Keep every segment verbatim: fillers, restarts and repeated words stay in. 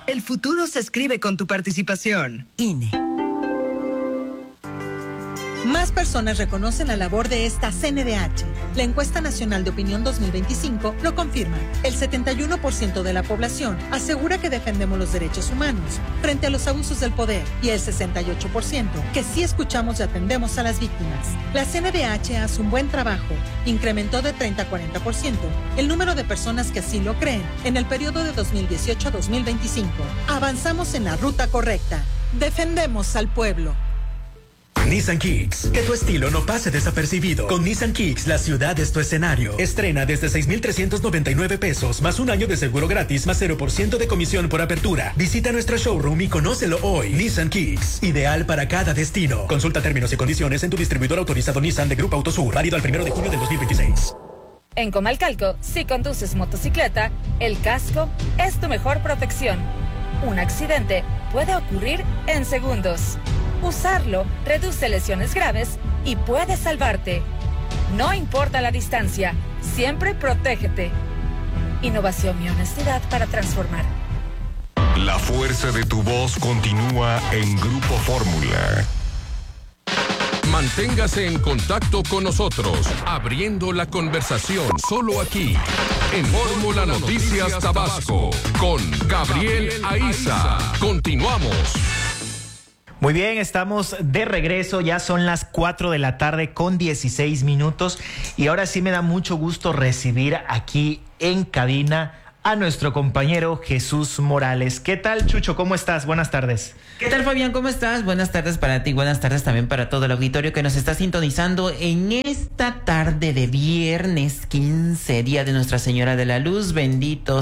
El futuro se escribe con tu participación. I N E. Más personas reconocen la labor de esta C N D H. La encuesta nacional de opinión dos mil veinticinco lo confirma. El setenta y uno por ciento de la población asegura que defendemos los derechos humanos frente a los abusos del poder y el sesenta y ocho por ciento que sí escuchamos y atendemos a las víctimas. La C N D H hace un buen trabajo. Incrementó de treinta a cuarenta por ciento el número de personas que así lo creen en el periodo de dos mil dieciocho a dos mil veinticinco. Avanzamos en la ruta correcta. Defendemos al pueblo. Nissan Kicks. Que tu estilo no pase desapercibido. Con Nissan Kicks, la ciudad es tu escenario. Estrena desde seis mil trescientos noventa y nueve pesos, más un año de seguro gratis, más cero por ciento de comisión por apertura. Visita nuestro showroom y conócelo hoy. Nissan Kicks, ideal para cada destino. Consulta términos y condiciones en tu distribuidor autorizado Nissan de Grupo Autosur, válido al primero de junio del dos mil veintiséis. En Comalcalco, si conduces motocicleta, el casco es tu mejor protección. Un accidente puede ocurrir en segundos. Usarlo reduce lesiones graves y puede salvarte. No importa la distancia, siempre protégete. Innovación y honestidad para transformar. La fuerza de tu voz continúa en Grupo Fórmula. Manténgase en contacto con nosotros, abriendo la conversación solo aquí, en Fórmula Noticias Tabasco, con Gabriel Aiza. Continuamos. Muy bien, estamos de regreso, ya son las cuatro de la tarde con dieciséis minutos y ahora sí me da mucho gusto recibir aquí en cabina a nuestro compañero Jesús Morales. ¿Qué tal, Chucho? ¿Cómo estás? Buenas tardes. ¿Qué tal, Fabián? ¿Cómo estás? Buenas tardes para ti, buenas tardes también para todo el auditorio que nos está sintonizando en esta tarde de viernes quince, día de Nuestra Señora de la Luz, bendito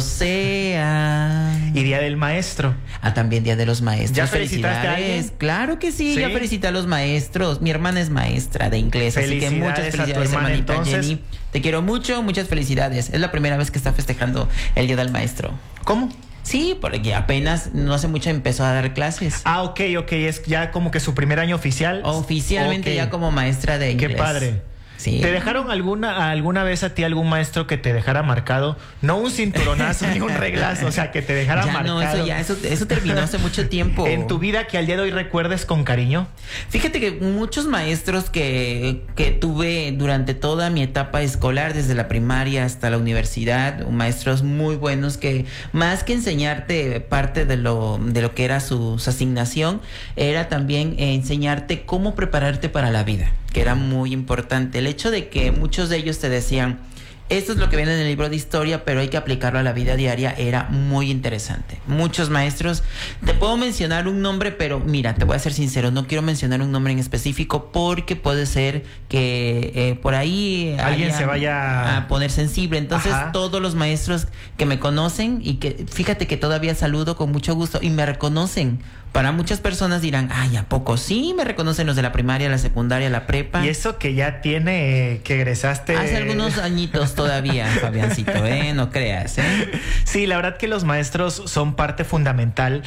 sea. Y día del maestro. Ah, también día de los maestros. ¿Ya felicitaste a alguien? Claro que sí, ¿Sí? ya felicité a los maestros. Mi hermana es maestra de inglés, así que muchas felicidades a tu hermana, hermanita entonces. Jenny. Te quiero mucho, muchas felicidades. Es la primera vez que está festejando el Día del Maestro. ¿Cómo? Sí, porque apenas no hace mucho empezó a dar clases. Ah, ok, ok, es ya como que su primer año oficial. Oficialmente okay. Ya como maestra de inglés. Qué padre. Sí. ¿Te dejaron alguna alguna vez a ti algún maestro que te dejara marcado? No un cinturonazo ni un reglazo, o sea, que te dejara ya marcado. No, eso ya, eso, eso terminó hace mucho tiempo. ¿En tu vida que al día de hoy recuerdes con cariño? Fíjate que muchos maestros que, que tuve durante toda mi etapa escolar, desde la primaria hasta la universidad, maestros muy buenos que más que enseñarte parte de lo, de lo que era su, su asignación, era también enseñarte cómo prepararte para la vida, que era muy importante. El hecho de que muchos de ellos te decían, esto es lo que viene en el libro de historia, pero hay que aplicarlo a la vida diaria, era muy interesante. Muchos maestros, te puedo mencionar un nombre, pero mira, te voy a ser sincero, no quiero mencionar un nombre en específico porque puede ser que eh, por ahí alguien se vaya a poner sensible. Entonces, ajá, todos los maestros que me conocen y que fíjate que todavía saludo con mucho gusto y me reconocen. Para muchas personas dirán, ay, ¿a poco sí? Me reconocen los de la primaria, la secundaria, la prepa. Y eso que ya tiene, que egresaste... Hace algunos añitos todavía, Fabiancito, ¿eh? No creas, ¿eh? Sí, la verdad que los maestros son parte fundamental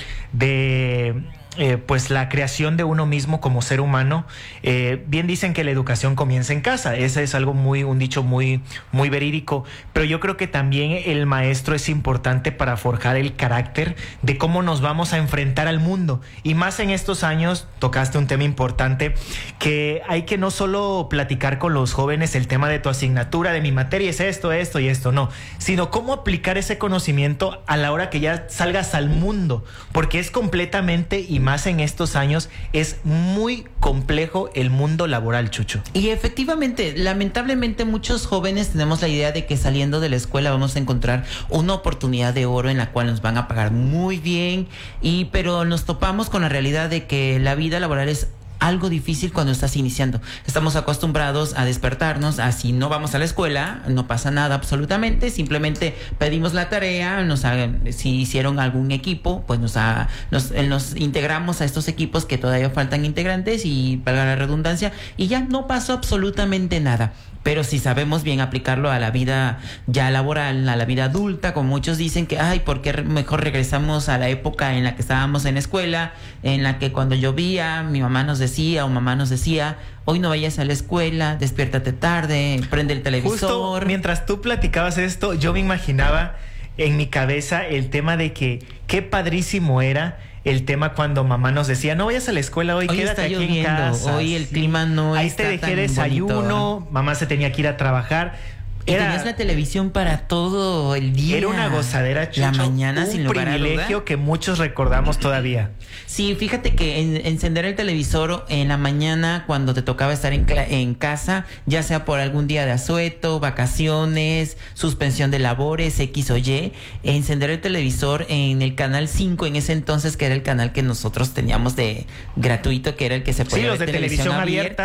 de... Eh, pues la creación de uno mismo como ser humano. Eh, bien dicen que la educación comienza en casa, ese es algo muy, un dicho muy, muy verídico, pero yo creo que también el maestro es importante para forjar el carácter de cómo nos vamos a enfrentar al mundo, y más en estos años. Tocaste un tema importante, que hay que no solo platicar con los jóvenes el tema de tu asignatura, de mi materia es esto, esto y esto, no, sino cómo aplicar ese conocimiento a la hora que ya salgas al mundo, porque es completamente y más en estos años es muy complejo el mundo laboral, Chucho. Y efectivamente, lamentablemente muchos jóvenes tenemos la idea de que saliendo de la escuela vamos a encontrar una oportunidad de oro en la cual nos van a pagar muy bien, y pero nos topamos con la realidad de que la vida laboral es algo difícil cuando estás iniciando. Estamos acostumbrados a despertarnos, a si no vamos a la escuela, no pasa nada absolutamente, simplemente pedimos la tarea, nos hagan, si hicieron algún equipo, pues nos, ha, nos, nos integramos a estos equipos que todavía faltan integrantes y valga la redundancia, y ya no pasó absolutamente nada. Pero si sabemos bien aplicarlo a la vida ya laboral, a la vida adulta, como muchos dicen que, ay, ¿por qué mejor regresamos a la época en la que estábamos en la escuela, en la que cuando llovía, mi mamá nos decía o mamá nos decía, hoy no vayas a la escuela, despiértate tarde, prende el televisor? Justo mientras tú platicabas esto, yo me imaginaba en mi cabeza el tema de que qué padrísimo era el tema cuando mamá nos decía, no vayas a la escuela hoy, Hoy quédate está aquí lloviendo, en casa. hoy el clima no Ahí está te dejé tan desayuno, bonito. mamá se tenía que ir a trabajar. Y Era- tenías la televisión para todo el día. Era una gozadera, Chucho. La mañana, un sin lugar a privilegio duda. que muchos recordamos todavía. Sí, fíjate que en- encender el televisor en la mañana cuando te tocaba estar en, cla- en casa, ya sea por algún día de asueto, vacaciones, suspensión de labores, X o Y, encender el televisor en el canal cinco en ese entonces, que era el canal que nosotros teníamos de gratuito, que era el que se podía Sí, los ver de televisión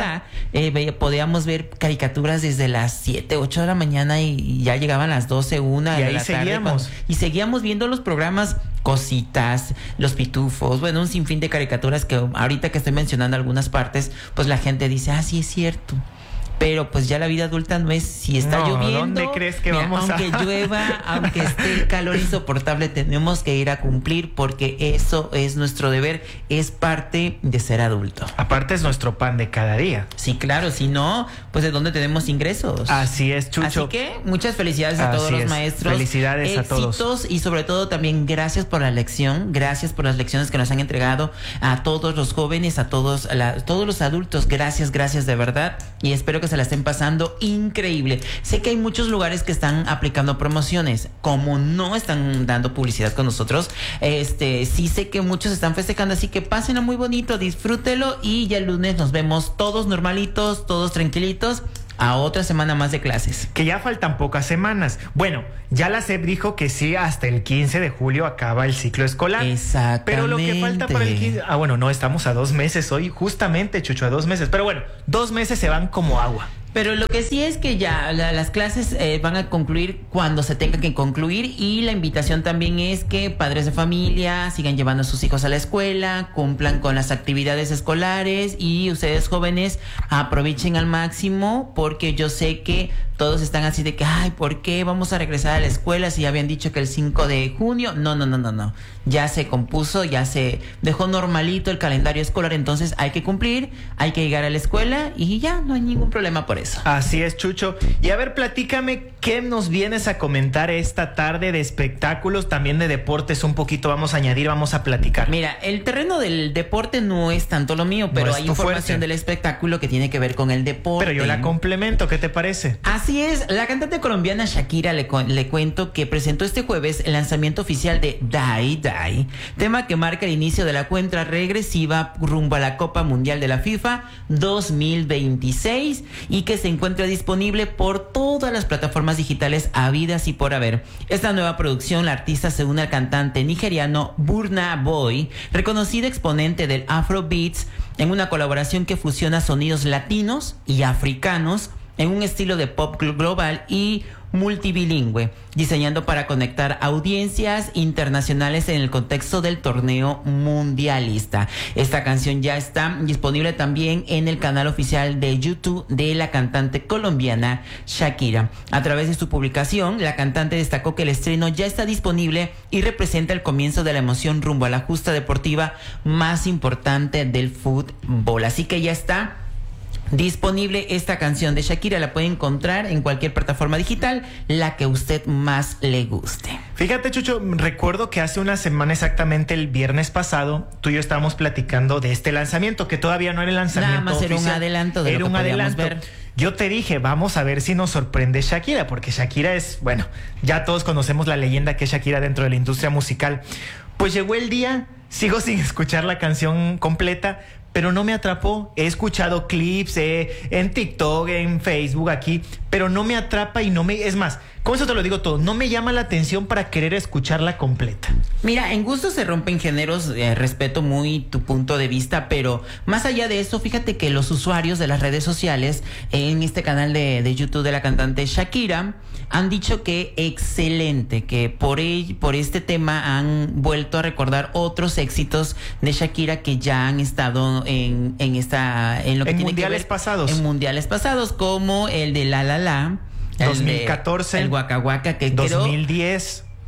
eh, ve- podíamos ver caricaturas desde las siete, ocho de la mañana y, y ya llegaban las doce, una Y de ahí la tarde. seguíamos. cuando- y seguíamos viendo los programas Cositas, Los Pitufos, bueno, un sinfín de caricaturas que ahorita que estoy mencionando algunas partes, pues la gente dice, ah, sí es cierto. Pero pues ya la vida adulta no es si está No, lloviendo. ¿dónde crees que mira, vamos a- aunque llueva, aunque esté el calor insoportable, tenemos que ir a cumplir porque eso es nuestro deber, es parte de ser adulto. Aparte es nuestro pan de cada día. Sí, claro, si no, pues de dónde tenemos ingresos. Así es, Chucho. Así que muchas felicidades a Así todos los es. maestros. Felicidades a todos. Éxitos y sobre todo también gracias por la lección, gracias por las lecciones que nos han entregado a todos los jóvenes, a todos, la- todos los adultos. Gracias, gracias de verdad y espero que se la estén pasando increíble. Sé que hay muchos lugares que están aplicando promociones, como no están dando publicidad con nosotros. Este, sí sé que muchos están festejando, así que pásenlo muy bonito, disfrútelo y ya el lunes nos vemos todos normalitos, todos tranquilitos. A otra semana más de clases. Que ya faltan pocas semanas. Bueno, ya la S E P dijo que sí, hasta el quince de julio acaba el ciclo escolar. Exactamente. Pero lo que falta para el quince... Ah, bueno, no, estamos a dos meses hoy, justamente, Chucho, a dos meses. Pero bueno, dos meses se van como agua. Pero lo que sí es que ya la- las clases eh, van a concluir cuando se tenga que concluir y la invitación también es que padres de familia sigan llevando a sus hijos a la escuela, cumplan con las actividades escolares y ustedes jóvenes aprovechen al máximo porque yo sé que todos están así de que, ay, ¿por qué vamos a regresar a la escuela si ya habían dicho que el cinco de junio? No, no, no, no, no. Ya se compuso, ya se dejó normalito el calendario escolar, entonces hay que cumplir, hay que llegar a la escuela y ya no hay ningún problema por eso. Así es, Chucho. Y a ver, platícame, ¿qué nos vienes a comentar esta tarde de espectáculos, también de deportes? Un poquito vamos a añadir, vamos a platicar. Mira, el terreno del deporte no es tanto lo mío, pero No es hay tu información fuerte. del espectáculo que tiene que ver con el deporte. Pero yo la complemento, ¿qué te parece? Así es, la cantante colombiana Shakira, le, cu- le cuento que presentó este jueves el lanzamiento oficial de Die Die, tema que marca el inicio de la cuenta regresiva rumbo a la Copa Mundial de la FIFA dos mil veintiséis y que se encuentra disponible por todas las plataformas digitales habidas y por haber. Esta nueva producción, la artista se une al cantante nigeriano Burna Boy, reconocido exponente del Afrobeats, en una colaboración que fusiona sonidos latinos y africanos en un estilo de pop gl- global y multibilingüe, diseñando para conectar audiencias internacionales en el contexto del torneo mundialista. Esta canción ya está disponible también en el canal oficial de YouTube de la cantante colombiana Shakira. A través de su publicación, la cantante destacó que el estreno ya está disponible y representa el comienzo de la emoción rumbo a la justa deportiva más importante del fútbol. Así que ya está disponible esta canción de Shakira, la puede encontrar en cualquier plataforma digital, la que a usted más le guste. Fíjate, Chucho, recuerdo que hace una semana, exactamente el viernes pasado, tú y yo estábamos platicando de este lanzamiento, que todavía no era el lanzamiento Nada más era un oficial. adelanto de Era lo que un podíamos adelanto. ver. Yo te dije, vamos a ver si nos sorprende Shakira, porque Shakira es, bueno, ya todos conocemos la leyenda que es Shakira dentro de la industria musical. Pues llegó el día, sigo sin escuchar la canción completa, pero no me atrapó. He escuchado clips eh, en TikTok, en Facebook, aquí, pero no me atrapa y no me... Es más, con eso te lo digo todo, no me llama la atención para querer escucharla completa. Mira, en gusto se rompen géneros, eh, respeto muy tu punto de vista, pero más allá de eso, fíjate que los usuarios de las redes sociales, en este canal de, de YouTube de la cantante Shakira, han dicho que excelente, que por, el, por este tema han vuelto a recordar otros éxitos de Shakira que ya han estado en, en esta... En, lo que En tiene que mundiales ver- pasados. En mundiales pasados, como el de La La La. el dos mil catorce, de- el Waka Waka, que dos creo- mil diez.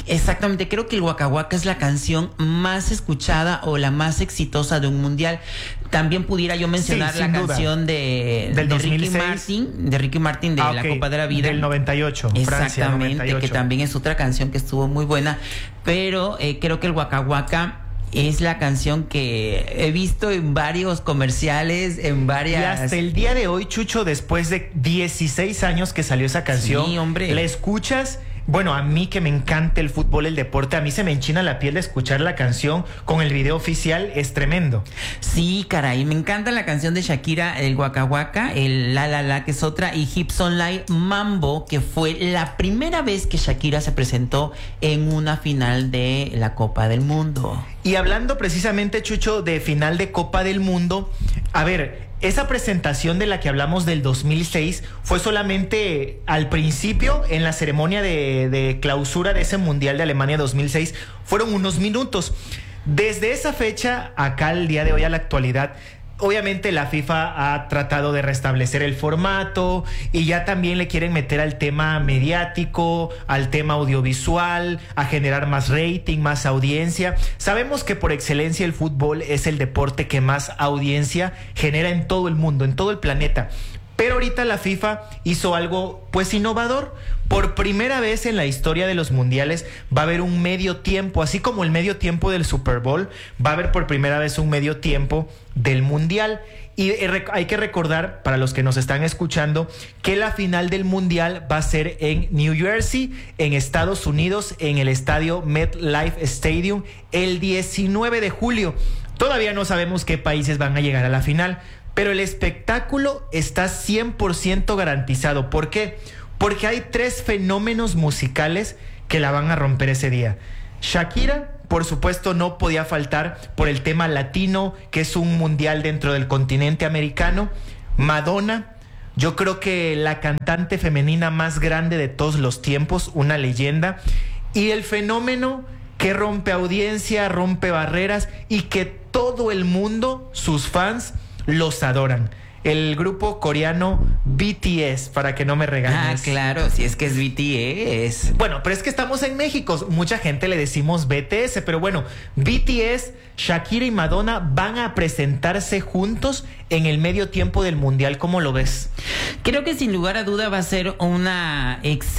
Exactamente, creo que el Waka Waka es la canción más escuchada o la más exitosa de un mundial. También pudiera yo mencionar Sí, la sin duda. canción de, Del de dos mil Ricky seis. Martin, de Ricky Martin de Ah, la ok, Copa de la Vida. del noventa y ocho, Francia, Exactamente, noventa y ocho. que también es otra canción que estuvo muy buena. Pero eh, creo que el Waka Waka es la canción que he visto en varios comerciales, en varias... Y hasta el día de hoy, Chucho, después de dieciséis años que salió esa canción, Sí, hombre. la escuchas. Bueno, a mí que me encanta el fútbol, el deporte, a mí se me enchina la piel de escuchar la canción con el video oficial, es tremendo. Sí, caray, me encanta la canción de Shakira, el Waka Waka, el La La La, que es otra, y Hips Online Mambo, que fue la primera vez que Shakira se presentó en una final de la Copa del Mundo. Y hablando precisamente, Chucho, de final de Copa del Mundo, a ver, esa presentación de la que hablamos del dos mil seis fue solamente al principio, en la ceremonia de, de clausura de ese Mundial de Alemania dos mil seis, fueron unos minutos. Desde esa fecha, acá al día de hoy, a la actualidad, obviamente la FIFA ha tratado de restablecer el formato y ya también le quieren meter al tema mediático, al tema audiovisual, a generar más rating, más audiencia. Sabemos que por excelencia el fútbol es el deporte que más audiencia genera en todo el mundo, en todo el planeta. Pero ahorita la FIFA hizo algo pues innovador. Por primera vez en la historia de los mundiales va a haber un medio tiempo, así como el medio tiempo del Super Bowl, va a haber por primera vez un medio tiempo del mundial. Y hay que recordar, para los que nos están escuchando, que la final del mundial va a ser en New Jersey, en Estados Unidos, en el estadio MetLife Stadium, el diecinueve de julio. Todavía no sabemos qué países van a llegar a la final, pero el espectáculo está cien por ciento garantizado. ¿Por qué? Porque hay tres fenómenos musicales que la van a romper ese día. Shakira, por supuesto, no podía faltar por el tema latino, que es un mundial dentro del continente americano. Madonna, yo creo que la cantante femenina más grande de todos los tiempos, una leyenda. Y el fenómeno que rompe audiencia, rompe barreras y que todo el mundo, sus fans, los adoran. El grupo coreano B T S, para que no me regañes. Ah, claro, si es que es B T S. Bueno, pero es que estamos en México, mucha gente le decimos B T S, pero bueno, B T S, Shakira y Madonna van a presentarse juntos en el medio tiempo del mundial. ¿Cómo lo ves? Creo que sin lugar a duda va a ser una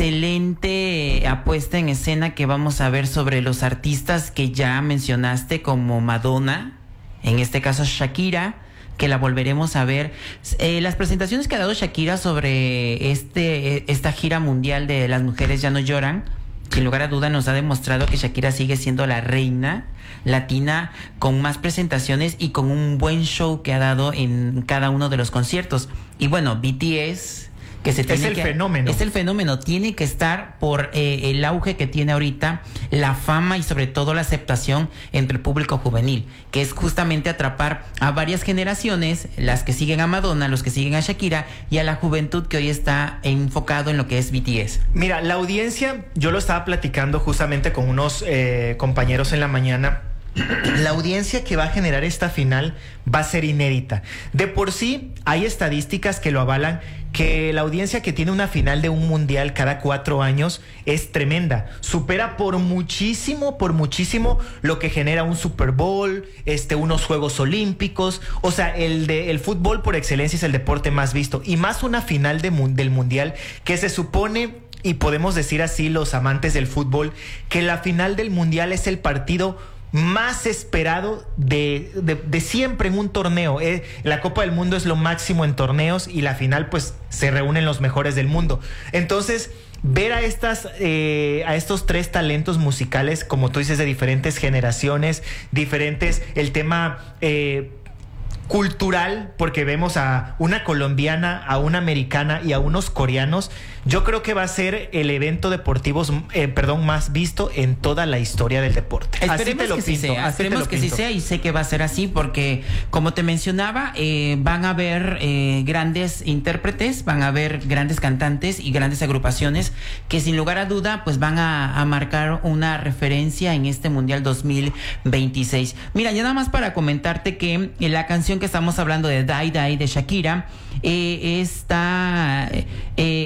excelente apuesta en escena que vamos a ver sobre los artistas que ya mencionaste, como Madonna, en este caso Shakira, que la volveremos a ver. Eh, las presentaciones que ha dado Shakira sobre este esta gira mundial de Las Mujeres Ya No Lloran, sin lugar a duda nos ha demostrado que Shakira sigue siendo la reina latina con más presentaciones y con un buen show que ha dado en cada uno de los conciertos. Y bueno, B T S, que se tiene es el que, fenómeno. Es el fenómeno, tiene que estar por eh, el auge que tiene ahorita, la fama y sobre todo la aceptación entre el público juvenil, que es justamente atrapar a varias generaciones, las que siguen a Madonna, los que siguen a Shakira, y a la juventud que hoy está enfocado en lo que es B T S. Mira, la audiencia, yo lo estaba platicando justamente con unos eh, compañeros en la mañana. La audiencia que va a generar esta final va a ser inédita. De por sí, hay estadísticas que lo avalan, que la audiencia que tiene una final de un mundial cada cuatro años es tremenda. Supera por muchísimo, por muchísimo lo que genera un Super Bowl, este, unos Juegos Olímpicos. O sea, el, de, el fútbol por excelencia es el deporte más visto. Y más una final de, del mundial que se supone, y podemos decir así los amantes del fútbol, que la final del mundial es el partido más esperado de, de, de siempre en un torneo. Eh, la Copa del Mundo es lo máximo en torneos y la final pues se reúnen los mejores del mundo. Entonces, ver a estas eh, a estos tres talentos musicales, como tú dices, de diferentes generaciones, diferentes, el tema eh, cultural, porque vemos a una colombiana, a una americana y a unos coreanos. Yo creo que va a ser el evento deportivo, eh, perdón, más visto en toda la historia del deporte. Esperemos así te lo que pinto, sí sea, así esperemos te lo que sí pinto. sea, y sé que va a ser así porque, como te mencionaba, eh, van a haber eh, grandes intérpretes, van a haber grandes cantantes y grandes agrupaciones que sin lugar a duda pues van a, a marcar una referencia en este Mundial dos mil veintiséis. Mira, ya nada más para comentarte que eh, la canción que estamos hablando de Die Die de Shakira eh, está, eh, es una canción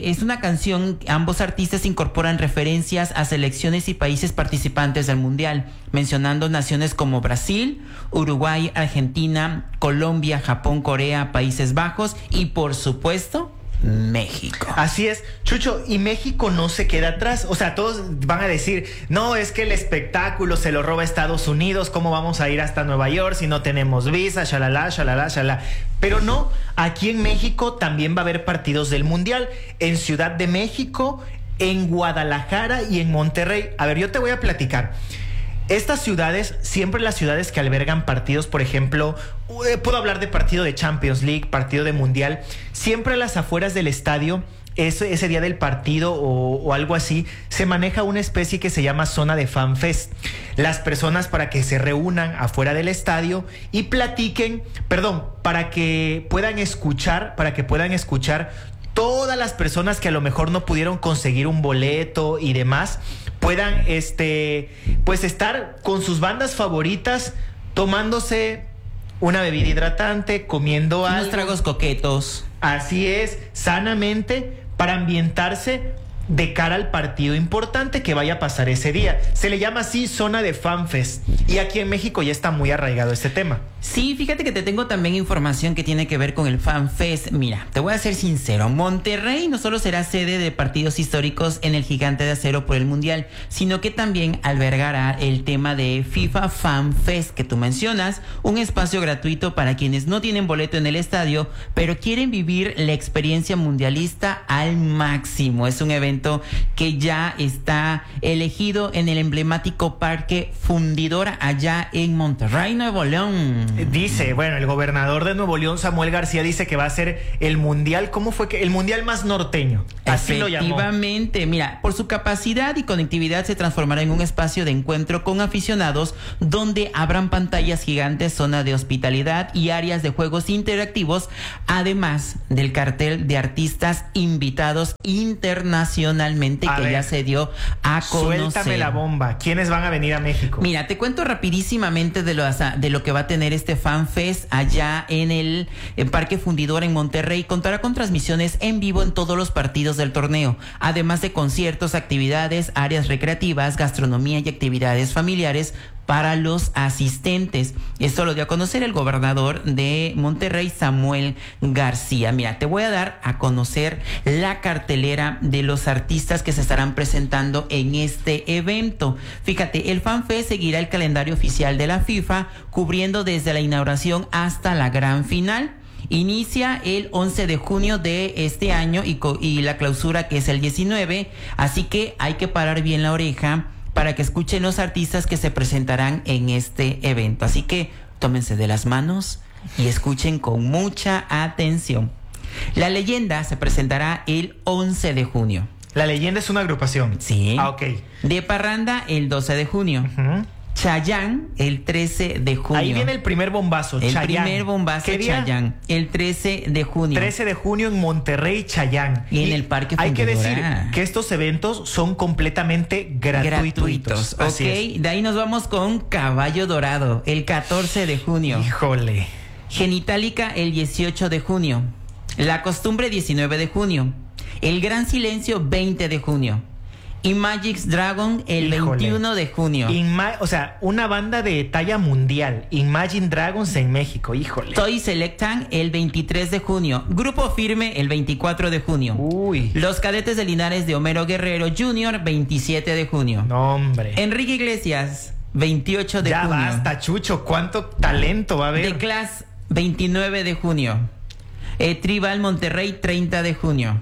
canción, ambos artistas incorporan referencias a selecciones y países participantes del Mundial, mencionando naciones como Brasil, Uruguay, Argentina, Colombia, Japón, Corea, Países Bajos y, por supuesto, México. Así es, Chucho, y México no se queda atrás. O sea, todos van a decir, no, es que el espectáculo se lo roba Estados Unidos, ¿cómo vamos a ir hasta Nueva York si no tenemos visa? Shalala, shalala, shalala. Pero no, aquí en México también va a haber partidos del Mundial, en Ciudad de México, en Guadalajara y en Monterrey. A ver, yo te voy a platicar. Estas ciudades, siempre las ciudades que albergan partidos, por ejemplo, eh, puedo hablar de partido de Champions League, partido de Mundial, siempre a las afueras del estadio, ese, ese día del partido o, o algo así, se maneja una especie que se llama zona de FanFest. Las personas para que se reúnan afuera del estadio y platiquen, perdón, para que puedan escuchar, para que puedan escuchar todas las personas que a lo mejor no pudieron conseguir un boleto y demás, puedan este pues estar con sus bandas favoritas tomándose una bebida hidratante, comiendo algo, unos tragos coquetos. Así es, sanamente, para ambientarse de cara al partido importante que vaya a pasar ese día. Se le llama así zona de FanFest y aquí en México ya está muy arraigado este tema. Sí, fíjate que te tengo también información que tiene que ver con el FanFest. Mira, te voy a ser sincero, Monterrey no solo será sede de partidos históricos en el Gigante de Acero por el Mundial, sino que también albergará el tema de FIFA FanFest que tú mencionas, un espacio gratuito para quienes no tienen boleto en el estadio, pero quieren vivir la experiencia mundialista al máximo. Es un evento que ya está elegido en el emblemático Parque Fundidor allá en Monterrey, Nuevo León. Dice, bueno, el gobernador de Nuevo León, Samuel García, dice que va a ser el mundial, ¿cómo fue que? El mundial más norteño. Así lo llamó. Efectivamente, mira, por su capacidad y conectividad se transformará en un espacio de encuentro con aficionados donde habrán pantallas gigantes, zona de hospitalidad y áreas de juegos interactivos, además del cartel de artistas invitados internacionalmente a que ver, ya se dio a conocer. Suéltame la bomba. ¿Quiénes van a venir a México? Mira, te cuento rapidísimamente de lo, de lo que va a tener este FanFest allá en el en Parque Fundidor en Monterrey. Contará con transmisiones en vivo en todos los partidos del torneo, además de conciertos, actividades, áreas recreativas, gastronomía y actividades familiares para los asistentes. Esto lo dio a conocer el gobernador de Monterrey, Samuel García. Mira, te voy a dar a conocer la cartelera de los artistas que se estarán presentando en este evento. Fíjate, el FanFest seguirá el calendario oficial de la FIFA, cubriendo desde la inauguración hasta la gran final. Inicia el once de junio de este año y, y la clausura que es el diecinueve, así que hay que parar bien la oreja para que escuchen los artistas que se presentarán en este evento. Así que tómense de las manos y escuchen con mucha atención. La Leyenda se presentará el once de junio. La Leyenda es una agrupación. Sí. Ah, ok. De Parranda el doce de junio. Uh-huh. Chayanne el trece de junio. Ahí viene el primer bombazo. El Chayanne. primer bombazo Chayanne. El trece de junio. trece de junio en Monterrey, Chayanne. Y, y en el Parque Fundidora. Hay que decir que estos eventos son completamente gratuitos. Gratuitos. Ok, de ahí nos vamos con Caballo Dorado el catorce de junio. Híjole. Genitalica el dieciocho de junio. La Costumbre diecinueve de junio. El Gran Silencio veinte de junio. Imagine Dragon el Híjole. veintiuno de junio. Inma- o sea, una banda de talla mundial. Imagine Dragons en México, híjole. Toy Selectan el veintitrés de junio. Grupo Firme el veinticuatro de junio. Uy. Los Cadetes de Linares de Homero Guerrero junior veintisiete de junio. No, hombre. Enrique Iglesias veintiocho de ya junio. Ya basta, Chucho. ¿Cuánto talento va a haber? The Class veintinueve de junio. Eh, Tribal Monterrey treinta de junio.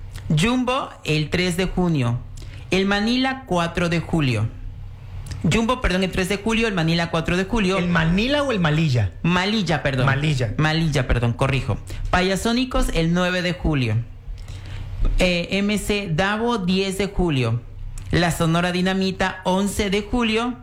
Jumbo el tres de junio. El Manila cuatro de julio. Jumbo, perdón, el tres de julio, el Manila cuatro de julio. ¿El Manila o el Malilla? Malilla, perdón. Malilla. Malilla, perdón, corrijo. Payasónicos el nueve de julio. Eh, M C Davo diez de julio. La Sonora Dinamita once de julio.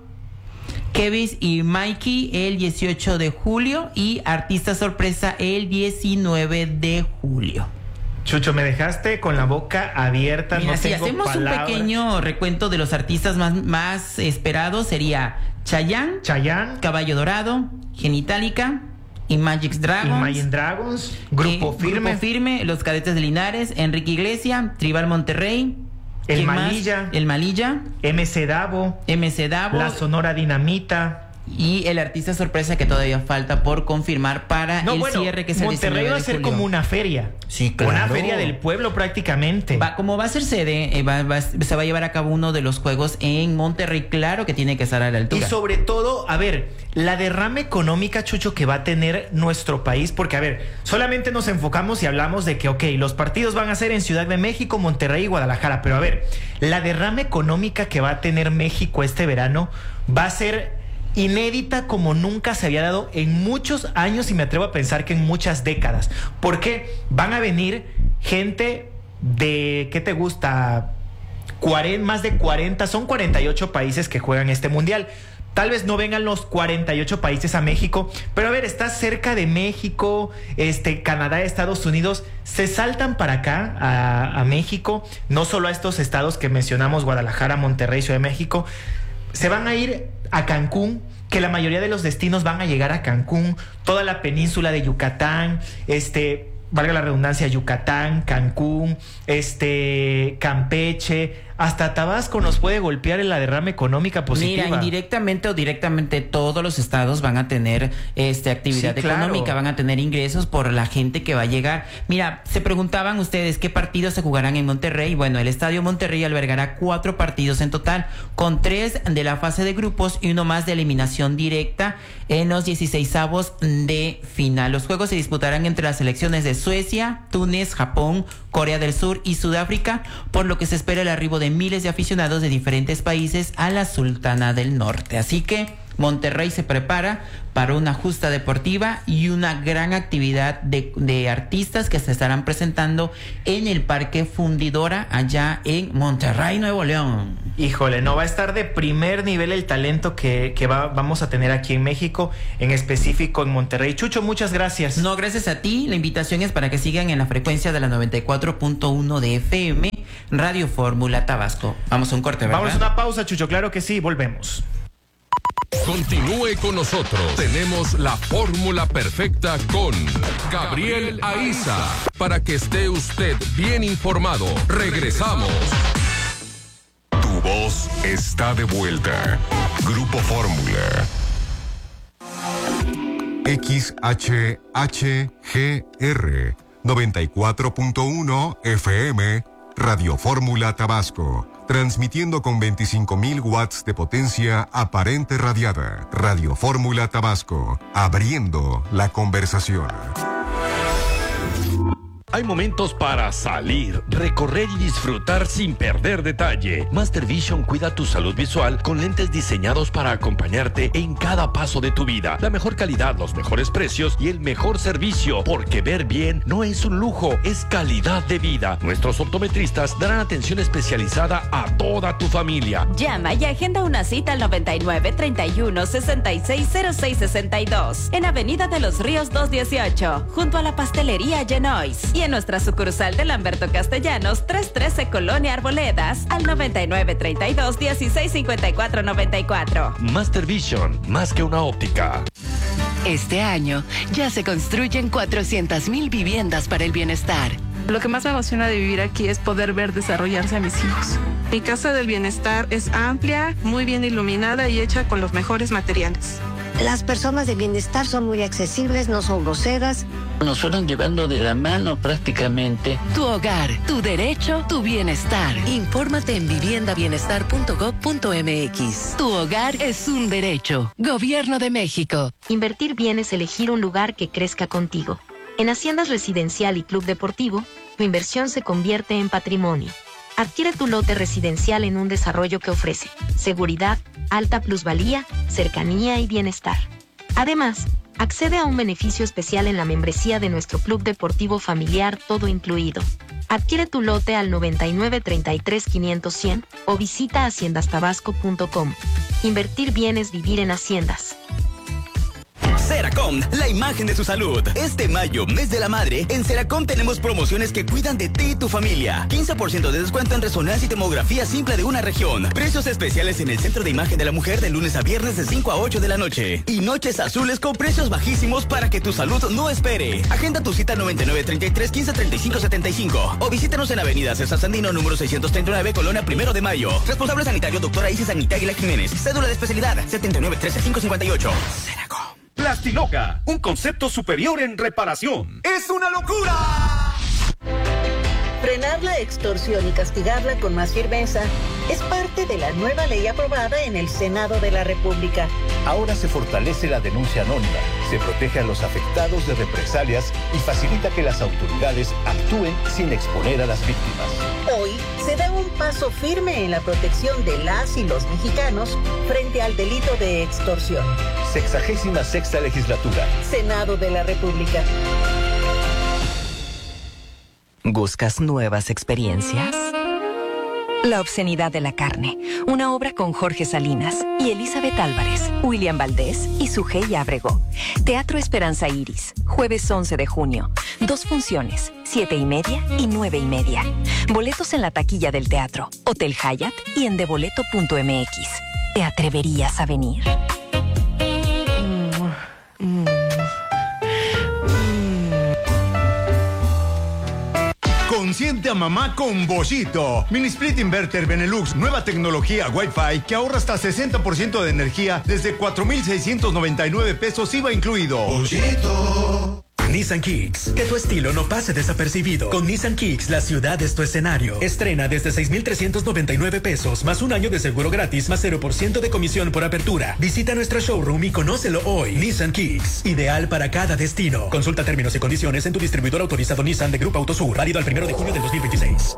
Kevis y Mikey el dieciocho de julio. Y Artista Sorpresa el diecinueve de julio. Chucho, me dejaste con la boca abierta. Mira, no si tengo hacemos palabras. Un pequeño recuento de los artistas más, más esperados, sería Chayanne, Chayanne, Caballo Dorado, Genitalica, Magic Dragons. Imagine Dragons. Grupo eh, Firme. Grupo Firme, Los Cadetes de Linares, Enrique Iglesia, Tribal Monterrey. El Malilla. El Malilla. M C Davo. M C Davo. La Sonora Dinamita. Y el artista sorpresa que todavía falta por confirmar para no, el bueno, cierre, que es el Monterrey va a ser como una feria. Sí, claro. Una feria del pueblo prácticamente. Va, como va a ser sede, eh, va, va, se va a llevar a cabo uno de los juegos en Monterrey. Claro que tiene que estar a la altura. Y sobre todo, a ver, la derrama económica, Chucho, que va a tener nuestro país, porque a ver, solamente nos enfocamos y hablamos de que, ok, los partidos van a ser en Ciudad de México, Monterrey y Guadalajara, pero a ver, la derrama económica que va a tener México este verano va a ser inédita como nunca se había dado en muchos años, y me atrevo a pensar que en muchas décadas, porque van a venir gente de, ¿qué te gusta? cuarenta, más de cuarenta, son cuarenta y ocho países que juegan este mundial. Tal vez no vengan los cuarenta y ocho países a México, pero a ver, está cerca de México, este, Canadá, Estados Unidos, se saltan para acá, a, a México, no solo a estos estados que mencionamos, Guadalajara, Monterrey, Ciudad de México, se van a ir a Cancún, que la mayoría de los destinos van a llegar a Cancún, toda la península de Yucatán, este, valga la redundancia, Yucatán, Cancún, este, Campeche, hasta Tabasco nos puede golpear en la derrama económica positiva. Mira, indirectamente o directamente todos los estados van a tener este actividad sí, claro. económica, van a tener ingresos por la gente que va a llegar. Mira, se preguntaban ustedes qué partidos se jugarán en Monterrey. Bueno, el Estadio Monterrey albergará cuatro partidos en total, con tres de la fase de grupos y uno más de eliminación directa en los dieciseisavos de final. Los juegos se disputarán entre las selecciones de Suecia, Túnez, Japón, Corea del Sur y Sudáfrica, por lo que se espera el arribo de miles de aficionados de diferentes países a la Sultana del Norte. Así que Monterrey se prepara para una justa deportiva y una gran actividad de, de artistas que se estarán presentando en el Parque Fundidora allá en Monterrey, Nuevo León. Híjole, no, va a estar de primer nivel el talento que, que va, vamos a tener aquí en México, en específico en Monterrey. Chucho, muchas gracias. No, gracias a ti. La invitación es para que sigan en la frecuencia de la noventa y cuatro punto uno de F M, Radio Fórmula Tabasco. Vamos a un corte, ¿verdad? Vamos a una pausa, Chucho, claro que sí, volvemos. Continúe con nosotros. Tenemos la fórmula perfecta con Gabriel Aiza para que esté usted bien informado. Regresamos. Tu voz está de vuelta. Grupo Fórmula. X H H G R noventa y cuatro punto uno F M, Radio Fórmula Tabasco. Transmitiendo con veinticinco mil watts de potencia aparente radiada. Radio Fórmula Tabasco. Abriendo la conversación. Hay momentos para salir, recorrer y disfrutar sin perder detalle. Master Vision cuida tu salud visual con lentes diseñados para acompañarte en cada paso de tu vida. La mejor calidad, los mejores precios y el mejor servicio, porque ver bien no es un lujo, es calidad de vida. Nuestros optometristas darán atención especializada a toda tu familia. Llama y agenda una cita al noventa y nueve, treinta y uno, sesenta y seis, cero seis sesenta y dos en Avenida de los Ríos doscientos dieciocho, junto a la pastelería Genois. Y en nuestra sucursal de Lamberto Castellanos, trescientos trece Colonia Arboledas, al noventa y nueve, treinta y dos, dieciséis, cincuenta y cuatro, noventa y cuatro. Master Vision, más que una óptica. Este año ya se construyen cuatrocientas mil viviendas para el bienestar. Lo que más me emociona de vivir aquí es poder ver desarrollarse a mis hijos. Mi casa del bienestar es amplia, muy bien iluminada y hecha con los mejores materiales. Las personas de bienestar son muy accesibles, no son groseras. Nos fueron llevando de la mano prácticamente. Tu hogar, tu derecho, tu bienestar. Infórmate en vivienda bienestar punto gob punto m x. Tu hogar es un derecho. Gobierno de México. Invertir bien es elegir un lugar que crezca contigo. En Haciendas Residencial y Club Deportivo, tu inversión se convierte en patrimonio. Adquiere tu lote residencial en un desarrollo que ofrece seguridad, alta plusvalía, cercanía y bienestar. Además, accede a un beneficio especial en la membresía de nuestro club deportivo familiar, todo incluido. Adquiere tu lote al noventa y nueve, treinta y tres, quinientos, cien o visita haciendas tabasco punto com. Invertir bien es vivir en Haciendas. Ser Seracom, la imagen de su salud. Este mayo, mes de la madre, en Seracom tenemos promociones que cuidan de ti y tu familia. quince por ciento de descuento en resonancia y tomografía simple de una región. Precios especiales en el Centro de Imagen de la Mujer de lunes a viernes de cinco a ocho de la noche. Y noches azules con precios bajísimos para que tu salud no espere. Agenda tu cita noventa y nueve, treinta y tres, quince, treinta y cinco, setenta y cinco o visítanos en Avenida César Sandino, número seiscientos treinta y nueve, Colonia Primero de Mayo. Responsable sanitario, doctora Isis Anitaguila Jiménez. Cédula de especialidad, setenta y nueve, trece, quinientos cincuenta y ocho. Seracom. Plastiloca, un concepto superior en reparación. ¡Es una locura! Frenar la extorsión y castigarla con más firmeza es parte de la nueva ley aprobada en el Senado de la República. Ahora se fortalece la denuncia anónima, se protege a los afectados de represalias y facilita que las autoridades actúen sin exponer a las víctimas. Hoy se da un paso firme en la protección de las y los mexicanos frente al delito de extorsión. Sexagésima sexta legislatura. Senado de la República. ¿Buscas nuevas experiencias? La obscenidad de la carne, una obra con Jorge Salinas y Elizabeth Álvarez, William Valdés y Sujei Ábrego. Teatro Esperanza Iris, jueves once de junio. Dos funciones, siete y media y nueve y media. Boletos en la taquilla del teatro, Hotel Hyatt y en deboleto punto m x. ¿Te atreverías a venir? Mm, mm. Consiente a mamá con Boschito. Mini Split Inverter Benelux, nueva tecnología Wi-Fi que ahorra hasta sesenta por ciento de energía desde cuatro mil seiscientos noventa y nueve pesos I V A incluido. Boschito. Nissan Kicks. Que tu estilo no pase desapercibido. Con Nissan Kicks, la ciudad es tu escenario. Estrena desde seis mil trescientos noventa y nueve pesos, más un año de seguro gratis, más cero por ciento de comisión por apertura. Visita nuestra showroom y conócelo hoy. Nissan Kicks, ideal para cada destino. Consulta términos y condiciones en tu distribuidor autorizado Nissan de Grupo Autosur. Válido al primero de junio del dos mil veintiséis.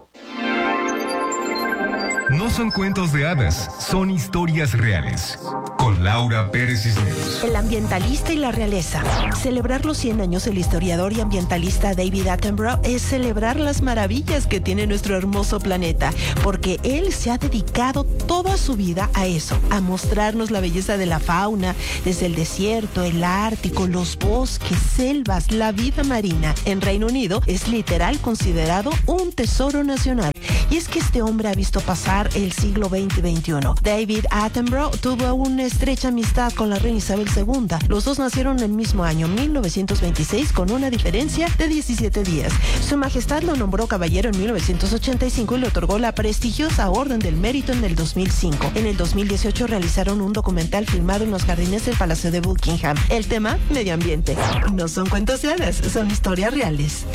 No son cuentos de hadas, son historias reales. Con Laura Pérez Cisneros. El ambientalista y la realeza. Celebrar los cien años del historiador y ambientalista David Attenborough es celebrar las maravillas que tiene nuestro hermoso planeta, porque él se ha dedicado toda su vida a eso, a mostrarnos la belleza de la fauna, desde el desierto, el Ártico, los bosques, selvas, la vida marina. En Reino Unido es literal considerado un tesoro nacional. Y es que este hombre ha visto pasar el siglo veinte y veintiuno. David Attenborough tuvo una estrecha amistad con la reina Isabel segunda. Los dos nacieron el mismo año, mil novecientos veintiséis, con una diferencia de diecisiete días. Su Majestad lo nombró caballero en mil novecientos ochenta y cinco y le otorgó la prestigiosa Orden del Mérito en el dos mil cinco. En el dos mil dieciocho realizaron un documental filmado en los jardines del Palacio de Buckingham. El tema, medio ambiente. No son cuentos de hadas, son historias reales.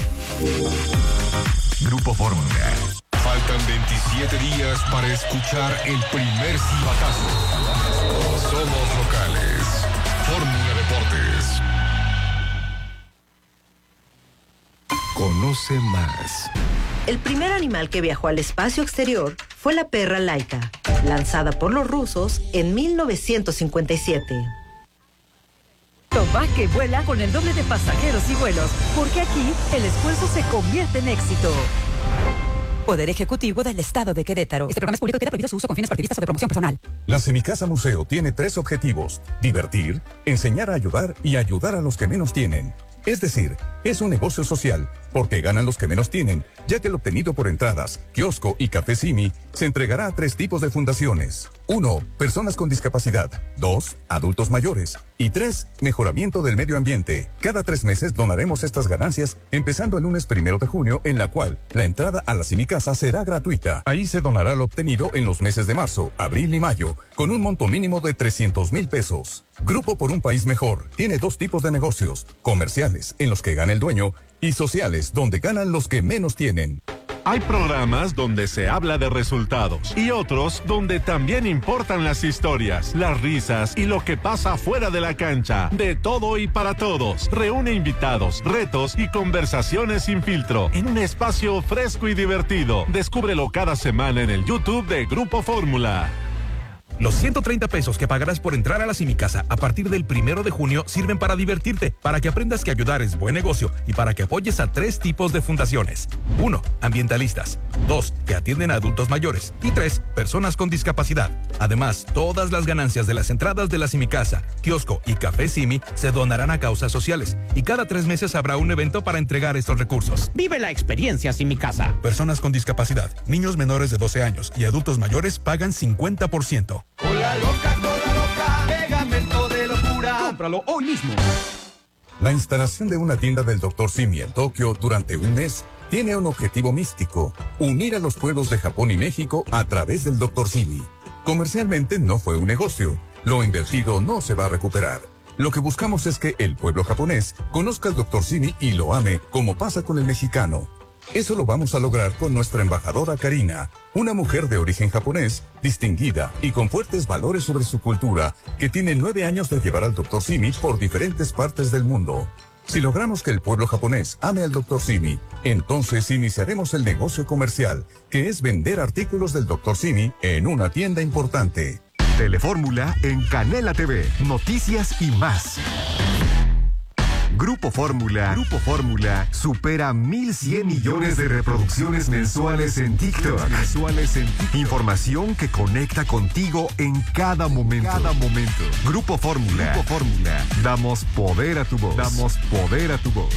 Grupo Fórmula. Faltan veintisiete días para escuchar el primer silbatazo. Somos locales. Fórmula Deportes. Conoce más. El primer animal que viajó al espacio exterior fue la perra Laika, lanzada por los rusos en mil novecientos cincuenta y siete. Toma que vuela con el doble de pasajeros y vuelos, porque aquí el esfuerzo se convierte en éxito. Poder Ejecutivo del Estado de Querétaro. Este programa es público y queda prohibido su uso con fines partidistas o de promoción personal. La Semicasa Museo tiene tres objetivos: divertir, enseñar a ayudar y ayudar a los que menos tienen. Es decir, es un negocio social, porque ganan los que menos tienen, ya que el obtenido por entradas, kiosco y café Simi se entregará a tres tipos de fundaciones. Uno, personas con discapacidad. Dos, adultos mayores. Y tres, mejoramiento del medio ambiente. Cada tres meses donaremos estas ganancias, empezando el lunes primero de junio, en la cual la entrada a la Semicasa será gratuita. Ahí se donará lo obtenido en los meses de marzo, abril y mayo, con un monto mínimo de trescientos mil pesos. Grupo por un País Mejor tiene dos tipos de negocios: comerciales, en los que gana el dueño, y sociales, donde ganan los que menos tienen. Hay programas donde se habla de resultados y otros donde también importan las historias, las risas y lo que pasa fuera de la cancha. De todo y para todos. Reúne invitados, retos y conversaciones sin filtro en un espacio fresco y divertido. Descúbrelo cada semana en el YouTube de Grupo Fórmula. Los ciento treinta pesos que pagarás por entrar a la Simicasa a partir del primero de junio sirven para divertirte, para que aprendas que ayudar es buen negocio y para que apoyes a tres tipos de fundaciones. Uno, ambientalistas. Dos, que atienden a adultos mayores. Y tres, personas con discapacidad. Además, todas las ganancias de las entradas de la Simicasa, kiosco y café Simi se donarán a causas sociales. Y cada tres meses habrá un evento para entregar estos recursos. Vive la experiencia Simicasa. Personas con discapacidad, niños menores de doce años y adultos mayores pagan cincuenta por ciento. Cola loca, cola loca, pegamento de locura. Cómpralo hoy mismo. La instalación de una tienda del doctor Simi en Tokio durante un mes tiene un objetivo místico: unir a los pueblos de Japón y México a través del doctor Simi. Comercialmente no fue un negocio. Lo invertido no se va a recuperar. Lo que buscamos es que el pueblo japonés conozca al doctor Simi y lo ame, como pasa con el mexicano. Eso lo vamos a lograr con nuestra embajadora Karina, una mujer de origen japonés, distinguida y con fuertes valores sobre su cultura, que tiene nueve años de llevar al doctor Simi por diferentes partes del mundo. Si logramos que el pueblo japonés ame al doctor Simi, entonces iniciaremos el negocio comercial, que es vender artículos del doctor Simi en una tienda importante. Telefórmula en Canela T V, noticias y más. Grupo Fórmula, Grupo Fórmula supera mil cien millones de reproducciones mensuales en TikTok. Mensuales en TikTok. Información que conecta contigo en cada momento. Cada momento. Grupo Fórmula. Grupo Fórmula. Damos poder a tu voz. Damos poder a tu voz.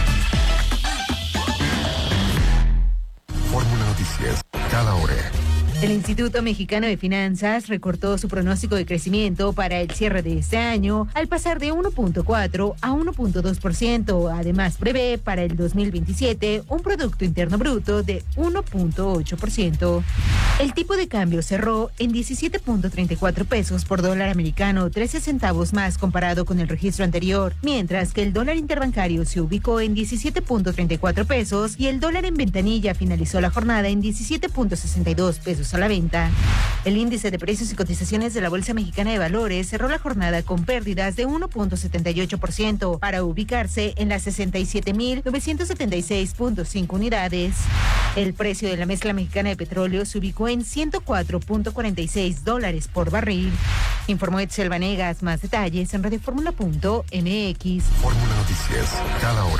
Fórmula Noticias, cada hora. El Instituto Mexicano de Finanzas recortó su pronóstico de crecimiento para el cierre de este año al pasar de uno punto cuatro a uno punto dos por ciento. Además, prevé para el dos mil veintisiete un Producto Interno Bruto de uno punto ocho por ciento. El tipo de cambio cerró en diecisiete punto treinta y cuatro pesos por dólar americano, trece centavos más comparado con el registro anterior, mientras que el dólar interbancario se ubicó en diecisiete punto treinta y cuatro pesos y el dólar en ventanilla finalizó la jornada en diecisiete punto sesenta y dos pesos a la venta. El índice de precios y cotizaciones de la Bolsa Mexicana de Valores cerró la jornada con pérdidas de uno punto setenta y ocho por ciento para ubicarse en las sesenta y siete mil novecientos setenta y seis punto cinco unidades. El precio de la mezcla mexicana de petróleo se ubicó en ciento cuatro punto cuarenta y seis dólares por barril. Informó Etzel Vanegas. Más detalles en radioformula punto m x. Fórmula Noticias, cada hora.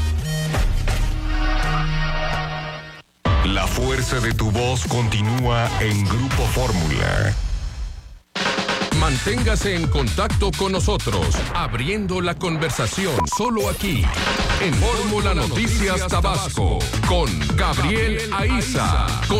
La fuerza de tu voz continúa en Grupo Fórmula. Manténgase en contacto con nosotros, abriendo la conversación solo aquí, en Fórmula Noticias Tabasco, con Gabriel Aiza.